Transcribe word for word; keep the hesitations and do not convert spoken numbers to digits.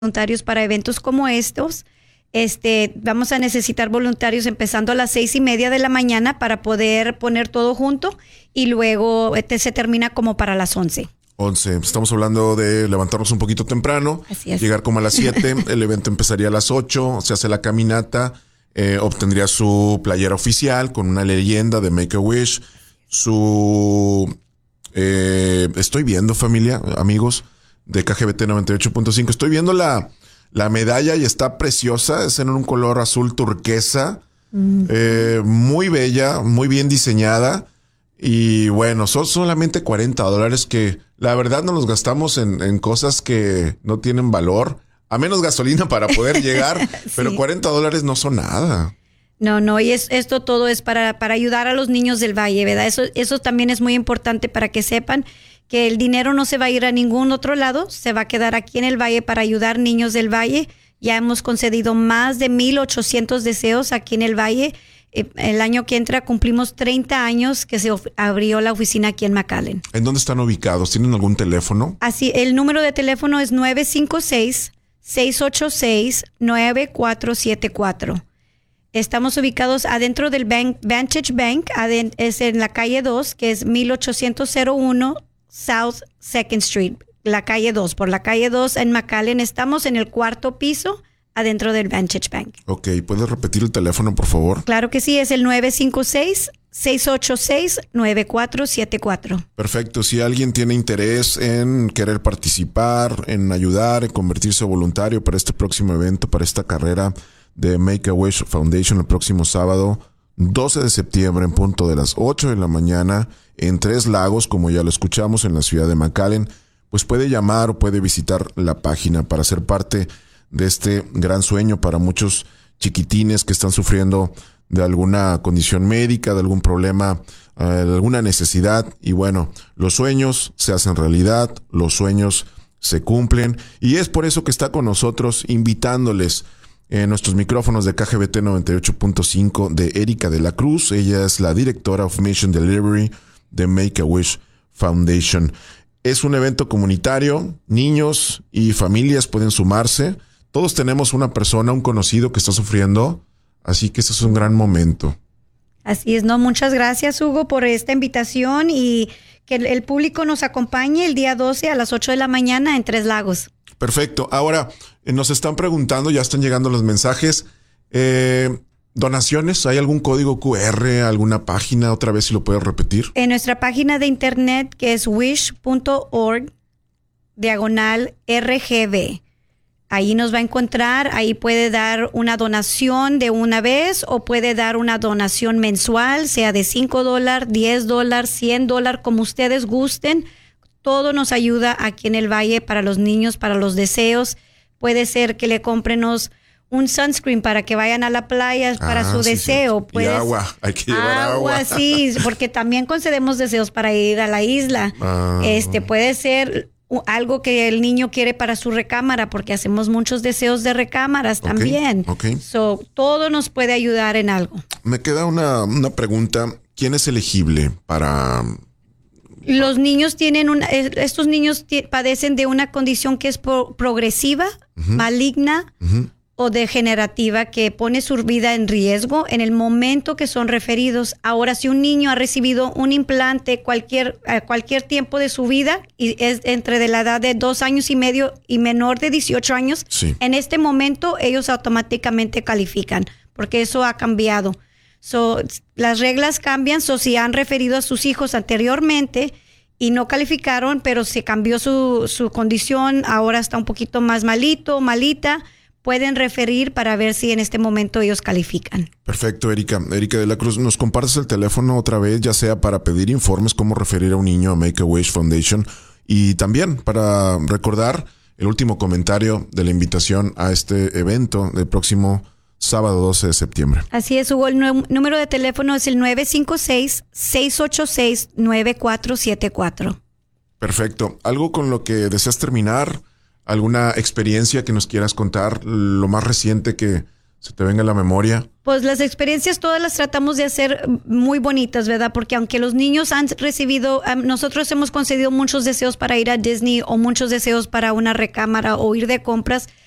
voluntarios para eventos como estos. Este, vamos a necesitar voluntarios empezando a las seis y media de la mañana para poder poner todo junto y luego este se termina como para las once. once. Estamos hablando de levantarnos un poquito temprano, Así es. Llegar como a las siete, el evento empezaría a las ocho, se hace la caminata, eh, obtendría su playera oficial con una leyenda de Make-A-Wish, su... Eh, estoy viendo, familia, amigos de K G B T noventa y ocho punto cinco, estoy viendo la, la medalla y está preciosa, es en un color azul turquesa, mm. eh, muy bella, muy bien diseñada. Y bueno, son solamente cuarenta dólares que la verdad no los gastamos en, en cosas que no tienen valor, a menos gasolina para poder llegar, sí. Pero cuarenta dólares no son nada. No, no, y es, esto todo es para, para ayudar a los niños del Valle, ¿verdad? Eso, eso también es muy importante para que sepan que el dinero no se va a ir a ningún otro lado, se va a quedar aquí en el Valle para ayudar niños del Valle. Ya hemos concedido más de mil ochocientos deseos aquí en el Valle. El año que entra cumplimos treinta años que se of- abrió la oficina aquí en McAllen. ¿En dónde están ubicados? ¿Tienen algún teléfono? Así, el número de teléfono es nueve cinco seis, seis ocho seis, nueve cuatro siete cuatro. Estamos ubicados adentro del Bank, Vantage Bank, aden- es en la calle dos, que es mil ochocientos uno South second Street, la calle dos. Por la calle dos en McAllen estamos en el cuarto piso, adentro del Vantage Bank. Ok, ¿puedes repetir el teléfono, por favor? Claro que sí, es el nueve cinco seis, seis ocho seis, nueve cuatro siete cuatro. Perfecto, si alguien tiene interés en querer participar, en ayudar, en convertirse voluntario para este próximo evento, para esta carrera de Make-A-Wish Foundation el próximo sábado, doce de septiembre en punto de las ocho de la mañana en Tres Lagos, como ya lo escuchamos, en la ciudad de McAllen, pues puede llamar o puede visitar la página para ser parte de este gran sueño para muchos chiquitines que están sufriendo de alguna condición médica, de algún problema, uh, de alguna necesidad. Y bueno, los sueños se hacen realidad, los sueños se cumplen. Y es por eso que está con nosotros invitándoles en nuestros micrófonos de K G B T noventa y ocho punto cinco de Erika de la Cruz. Ella es la directora of Mission Delivery de Make-A-Wish Foundation. Es un evento comunitario, niños y familias pueden sumarse. Todos tenemos una persona, un conocido que está sufriendo, así que este es un gran momento. Así es, no, muchas gracias, Hugo, por esta invitación y que el, el público nos acompañe el día doce a las ocho de la mañana en Tres Lagos. Perfecto. Ahora, eh, nos están preguntando, ya están llegando los mensajes, eh, donaciones, ¿hay algún código Q R, alguna página? Otra vez, si lo puedes repetir. En nuestra página de internet, que es wish punto org, diagonal R G B. Ahí nos va a encontrar, ahí puede dar una donación de una vez o puede dar una donación mensual, sea de cinco dólares, diez dólares, cien dólares, como ustedes gusten. Todo nos ayuda aquí en el Valle para los niños, para los deseos. Puede ser que le cómprenos un sunscreen para que vayan a la playa para ah, su sí, deseo. Sí. Y agua, hay que llevar agua. Agua, sí, porque también concedemos deseos para ir a la isla. Ah. Este puede ser algo que el niño quiere para su recámara, porque hacemos muchos deseos de recámaras okay, también. Okay. So, todo nos puede ayudar en algo. Me queda una, una pregunta. ¿Quién es elegible para...? Los niños tienen una, estos niños t- padecen de una condición que es pro- progresiva, uh-huh. maligna, uh-huh. o degenerativa, que pone su vida en riesgo en el momento que son referidos. Ahora, si un niño ha recibido un implante cualquier, a cualquier tiempo de su vida y es entre de la edad de dos años y medio y menor de dieciocho años, sí. en este momento ellos automáticamente califican, porque eso ha cambiado. So, las reglas cambian, so si han referido a sus hijos anteriormente y no calificaron, pero se cambió su, su condición, ahora está un poquito más malito, malita, pueden referir para ver si en este momento ellos califican. Perfecto, Erika. Erika de la Cruz, ¿nos compartes el teléfono otra vez, ya sea para pedir informes cómo referir a un niño a Make-A-Wish Foundation y también para recordar el último comentario de la invitación a este evento del próximo sábado doce de septiembre? Así es, Hugo. El nu- número de teléfono es el nueve cinco seis, seis ocho seis, nueve cuatro siete cuatro. Perfecto. ¿Algo con lo que deseas terminar? ¿Alguna experiencia que nos quieras contar? Lo más reciente que se te venga a la memoria. Pues las experiencias todas las tratamos de hacer muy bonitas, ¿verdad? Porque aunque los niños han recibido, um, nosotros hemos concedido muchos deseos para ir a Disney o muchos deseos para una recámara o ir de compras,